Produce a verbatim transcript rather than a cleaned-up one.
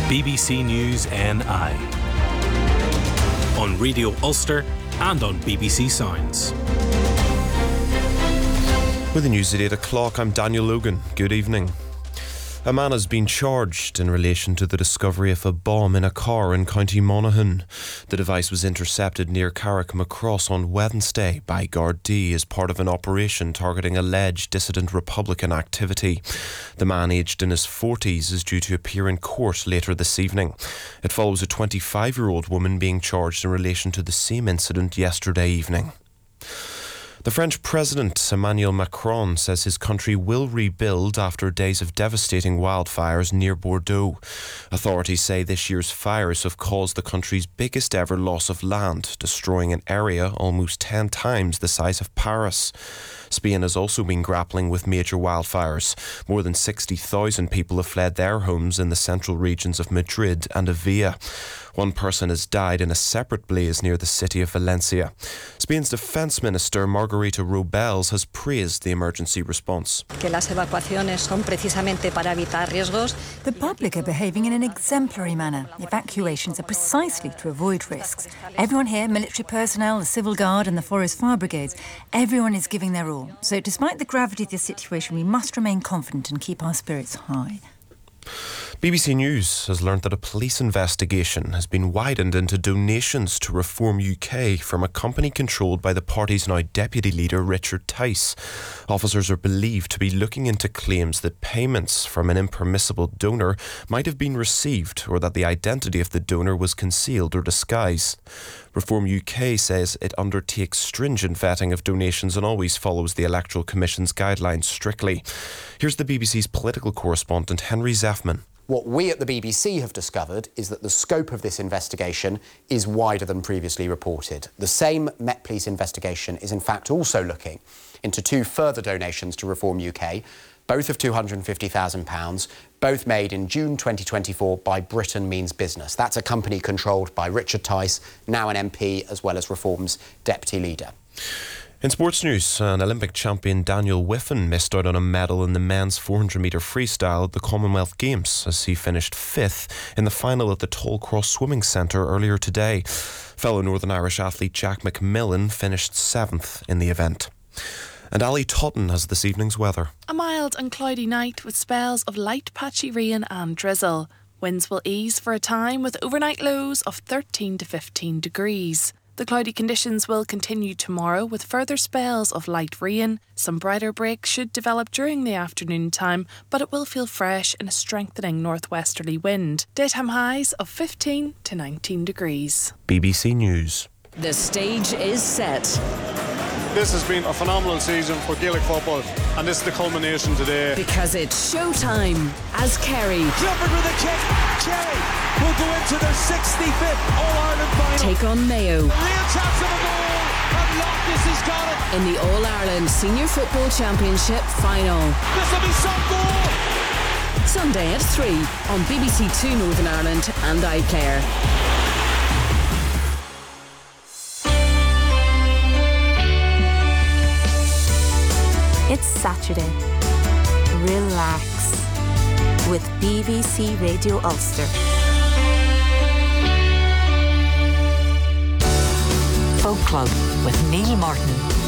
B B C News N I. On Radio Ulster and on B B C Sounds. With the news at eight o'clock, I'm Daniel Logan. Good evening. A man has been charged in relation to the discovery of a bomb in a car in County Monaghan. The device was intercepted near Carrickmacross on Wednesday by Gardaí as part of an operation targeting alleged dissident Republican activity. The man, aged in his forties, is due to appear in court later this evening. It follows a twenty-five-year-old woman being charged in relation to the same incident yesterday evening. The French President Emmanuel Macron says his country will rebuild after days of devastating wildfires near Bordeaux. Authorities say this year's fires have caused the country's biggest ever loss of land, destroying an area almost ten times the size of Paris. Spain has also been grappling with major wildfires. More than sixty thousand people have fled their homes in the central regions of Madrid and Sevilla. One person has died in a separate blaze near the city of Valencia. Spain's Defence Minister Margarita Robles has praised the emergency response. The public are behaving in an exemplary manner. Evacuations are precisely to avoid risks. Everyone here, military personnel, the Civil Guard and the Forest Fire Brigades, everyone is giving their all. So despite the gravity of the situation, we must remain confident and keep our spirits high. B B C News has learnt that a police investigation has been widened into donations to Reform U K from a company controlled by the party's now deputy leader Richard Tice. Officers are believed to be looking into claims that payments from an impermissible donor might have been received or that the identity of the donor was concealed or disguised. Reform U K says it undertakes stringent vetting of donations and always follows the Electoral Commission's guidelines strictly. Here's the B B C's political correspondent Henry Zeffman. What we at the B B C have discovered is that the scope of this investigation is wider than previously reported. The same Met Police investigation is in fact also looking into two further donations to Reform U K, both of two hundred fifty thousand pounds, both made in June twenty twenty-four by Britain Means Business. That's a company controlled by Richard Tice, now an M P, as well as Reform's deputy leader. In sports news, an Olympic champion Daniel Wiffen missed out on a medal in the men's four hundred metre freestyle at the Commonwealth Games as he finished fifth in the final at the Tollcross Swimming Centre earlier today. Fellow Northern Irish athlete Jack McMillan finished seventh in the event. And Ali Totten has this evening's weather. A mild and cloudy night with spells of light patchy rain and drizzle. Winds will ease for a time with overnight lows of thirteen to fifteen degrees. The cloudy conditions will continue tomorrow with further spells of light rain. Some brighter breaks should develop during the afternoon time, but it will feel fresh in a strengthening northwesterly wind. Daytime highs of fifteen to nineteen degrees. B B C News. The stage is set. This has been a phenomenal season for Gaelic football, and this is the culmination today. Because it's showtime as Kerry. Clifford with a kick. Kerry will go into their sixty-fifth All-Ireland final. Take on Mayo. A real chance of a goal, and Loftus has got it. In the All-Ireland Senior Football Championship final. This will be some goal. Sunday at three on B B C Two Northern Ireland and iPlayer. It's Saturday. Relax with B B C Radio Ulster. Folk Club with Neil Martin.